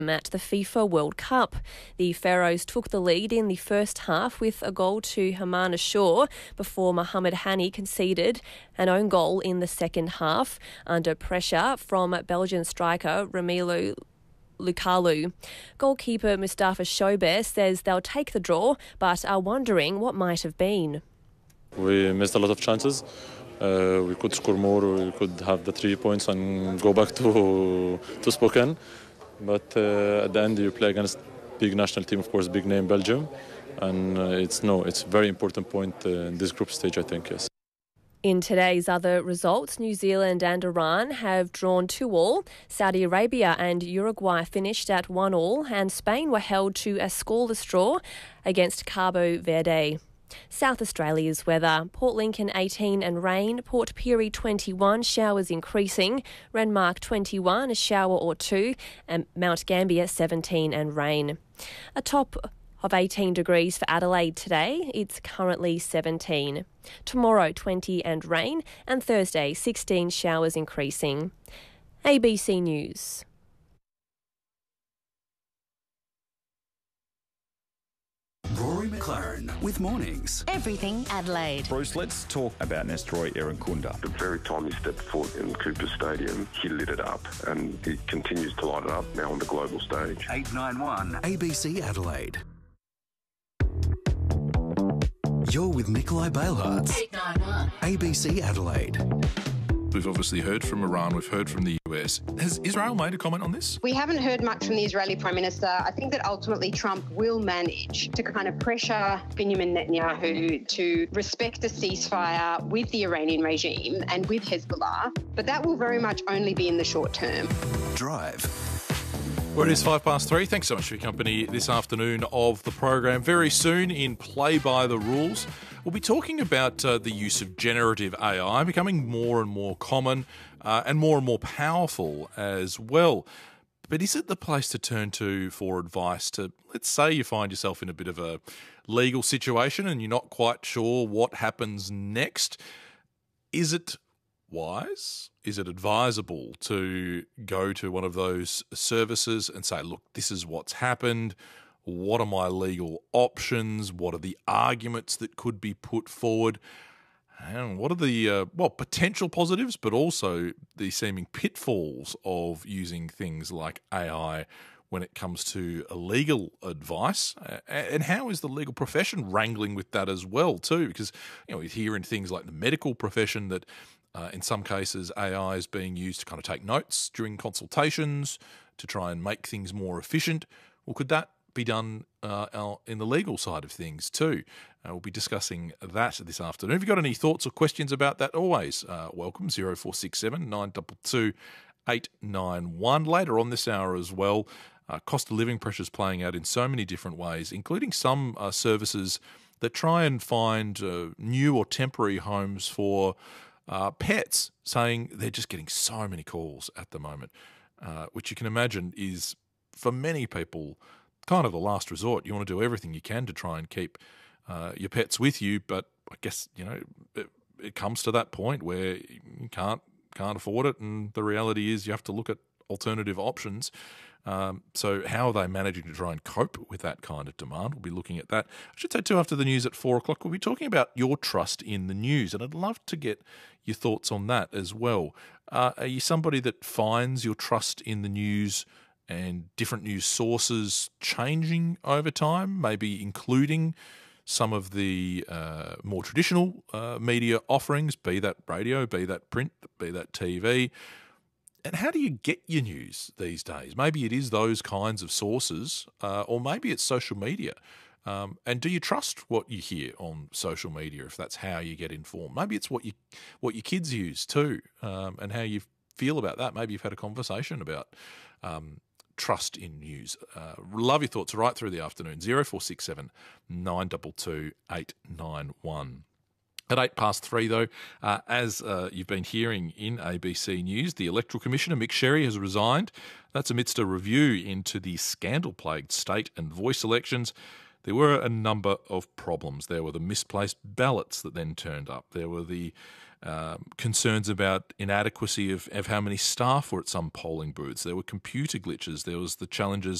at the FIFA World Cup. The Pharaohs took the lead in the first half with a goal to Hamana Shaw before Mohamed Hani conceded an own goal in the second half under pressure from Belgian striker Romelu Lukaku. Goalkeeper Mustafa Shober says they'll take the draw but are wondering what might have been. We missed a lot of chances. We could score more, we could have the 3 points and go back to Spokane. But at the end, you play against big national team, of course, big name Belgium. And it's a very important point in this group stage, I think, yes. In today's other results, New Zealand and Iran have drawn 2-2. Saudi Arabia and Uruguay finished at 1-1, and Spain were held to a scoreless draw against Cabo Verde. South Australia's weather. Port Lincoln 18 and rain. Port Pirie 21, showers increasing. Renmark 21, a shower or two. And Mount Gambier 17 and rain. A top of 18 degrees for Adelaide today. It's currently 17. Tomorrow 20 and rain. And Thursday 16, showers increasing. ABC News. Rory McLaren with Mornings. Everything Adelaide. Bruce, let's talk about Nestroy Irankunda. The very time he stepped foot in Cooper Stadium, he lit it up, and he continues to light it up now on the global stage. 891 ABC Adelaide. You're with Nikolai Bailhartz. 891 ABC Adelaide. We've obviously heard from Iran, we've heard from the US. Has Israel made a comment on this? We haven't heard much from the Israeli Prime Minister. I think that ultimately Trump will manage to kind of pressure Benjamin Netanyahu to respect a ceasefire with the Iranian regime and with Hezbollah, but that will very much only be in the short term. Drive. Well, it is 3:05. Thanks so much for your company this afternoon of the program. Very soon in Play by the Rules, we'll be talking about the use of generative AI becoming more and more common and more powerful as well. But is it the place to turn to for advice to, let's say you find yourself in a bit of a legal situation and you're not quite sure what happens next? Is it wise? Is it advisable to go to one of those services and say, look, this is what's happened. What are my legal options? What are the arguments that could be put forward? And what are the, potential positives, but also the seeming pitfalls of using things like AI when it comes to legal advice? And how is the legal profession wrangling with that as well, too? Because, we hear in things like the medical profession that in some cases, AI is being used to kind of take notes during consultations to try and make things more efficient. Well, could that be done in the legal side of things too? We'll be discussing that this afternoon. If you've got any thoughts or questions about that, always welcome, 0467 922 891. Later on this hour as well, cost of living pressures playing out in so many different ways, including some services that try and find new or temporary homes for pets, saying they're just getting so many calls at the moment, which you can imagine is, for many people, kind of the last resort. You want to do everything you can to try and keep your pets with you, but I guess, it comes to that point where you can't afford it, and the reality is you have to look at alternative options. So how are they managing to try and cope with that kind of demand? We'll be looking at that. I should say too, after the news at 4 o'clock, we'll be talking about your trust in the news, and I'd love to get your thoughts on that as well. Are you somebody that finds your trust in the news and different news sources changing over time, maybe including some of the more traditional media offerings, be that radio, be that print, be that TV? And how do you get your news these days? Maybe it is those kinds of sources, or maybe it's social media. And do you trust what you hear on social media if that's how you get informed? Maybe it's what your kids use too, and how you feel about that. Maybe you've had a conversation about trust in news. Love your thoughts right through the afternoon. 0467 922 891. At 3:08, though, as you've been hearing in ABC News, the Electoral Commissioner, Mick Sherry, has resigned. That's amidst a review into the scandal-plagued state and voice elections. There were a number of problems. There were the misplaced ballots that then turned up. There were the concerns about inadequacy of how many staff were at some polling booths. There were computer glitches. There was the challenges